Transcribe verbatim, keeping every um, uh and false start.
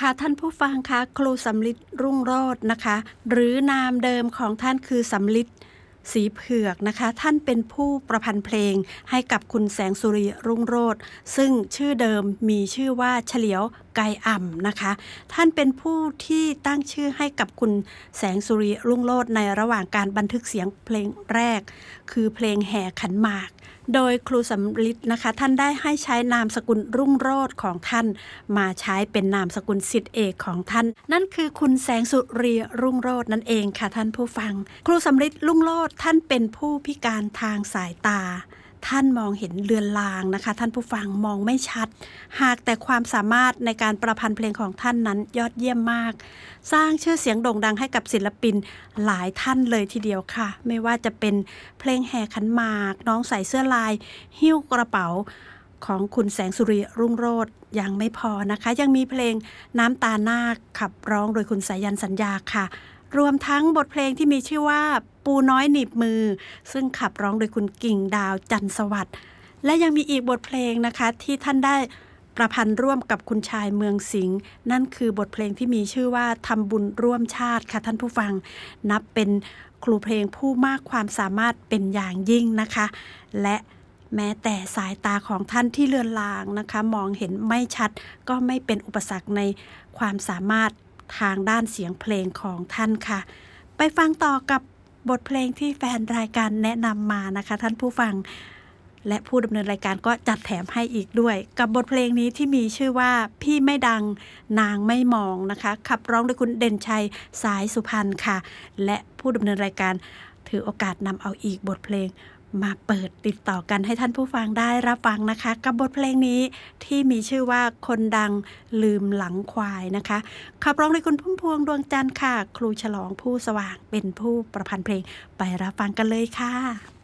ค่ะท่านผู้ฟังคะครูสำลิดรุ่งโรจน์นะคะหรือนามเดิมของท่านคือสำลิดสีเผือกนะคะท่านเป็นผู้ประพันธ์เพลงให้กับคุณแสงสุรีรุ่งโรจน์ซึ่งชื่อเดิมมีชื่อว่าเฉลียวไกอ่ำนะคะท่านเป็นผู้ที่ตั้งชื่อให้กับคุณแสงสุรีรุ่งโรจน์ในระหว่างการบันทึกเสียงเพลงแรกคือเพลงแห่ขันหมากโดยครูสำลิดนะคะท่านได้ให้ใช้นามสกุลรุ่งโรจน์ของท่านมาใช้เป็นนามสกุลศิษย์เอกของท่านนั่นคือคุณแสงสุรีรุ่งโรจน์นั่นเองค่ะท่านผู้ฟังครูสำลิดรุ่งโรจน์ท่านเป็นผู้พิการทางสายตาท่านมองเห็นเลือนลางนะคะท่านผู้ฟังมองไม่ชัดหากแต่ความสามารถในการประพันธ์เพลงของท่านนั้นยอดเยี่ยมมากสร้างชื่อเสียงโด่งดังให้กับศิลปินหลายท่านเลยทีเดียวค่ะไม่ว่าจะเป็นเพลงแห่ขันหมากน้องใส่เสื้อลายหิ้วกระเป๋าของคุณแสงสุรีรุ่งโรจน์ยังไม่พอนะคะยังมีเพลงน้ำตานาคขับร้องโดยคุณสายันสัญญาค่ะรวมทั้งบทเพลงที่มีชื่อว่าปูน้อยหนีบมือซึ่งขับร้องโดยคุณกิ่งดาวจันทร์สวัสดิ์และยังมีอีกบทเพลงนะคะที่ท่านได้ประพันธ์ร่วมกับคุณชายเมืองสิงห์นั่นคือบทเพลงที่มีชื่อว่าทำบุญร่วมชาติค่ะท่านผู้ฟังนับเป็นครูเพลงผู้มากความสามารถเป็นอย่างยิ่งนะคะและแม้แต่สายตาของท่านที่เลือนลางนะคะมองเห็นไม่ชัดก็ไม่เป็นอุปสรรคในความสามารถทางด้านเสียงเพลงของท่านค่ะไปฟังต่อกับบทเพลงที่แฟนรายการแนะนำมานะคะท่านผู้ฟังและผู้ดำเนินรายการก็จัดแถมให้อีกด้วยกับบทเพลงนี้ที่มีชื่อว่าพี่ไม่ดังนางไม่มองนะคะขับร้องโดยคุณเด่นชัยสายสุพรรณค่ะและผู้ดำเนินรายการถือโอกาสนำเอาอีกบทเพลงมาเปิดติดต่อกันให้ท่านผู้ฟังได้รับฟังนะคะกับบทเพลงนี้ที่มีชื่อว่าคนดังลืมหลังควายนะคะขับร้องโดยคุณพุ่มพวงดวงจันทร์ค่ะครูฉลองผู้สว่างเป็นผู้ประพันธ์เพลงไปรับฟังกันเลยค่ะ